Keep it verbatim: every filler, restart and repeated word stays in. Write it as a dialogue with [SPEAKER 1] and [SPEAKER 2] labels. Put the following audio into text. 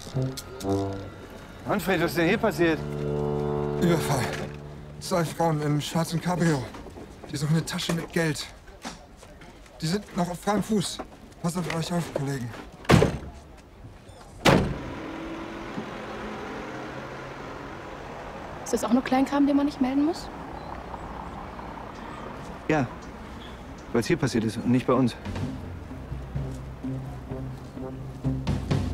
[SPEAKER 1] Manfred, was ist denn hier passiert?
[SPEAKER 2] Überfall. Zwei Frauen im schwarzen Cabrio. Die suchen eine Tasche mit Geld. Die sind noch auf freiem Fuß. Passt auf euch auf, Kollegen.
[SPEAKER 3] Ist das auch nur Kleinkram, den man nicht melden muss?
[SPEAKER 1] Ja, weil es hier passiert ist und nicht bei uns.